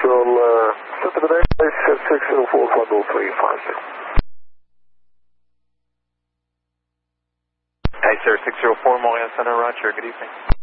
Central, Center today, 604-503-50. Hi, sir. 604 Montreal Center, Roger. Good evening.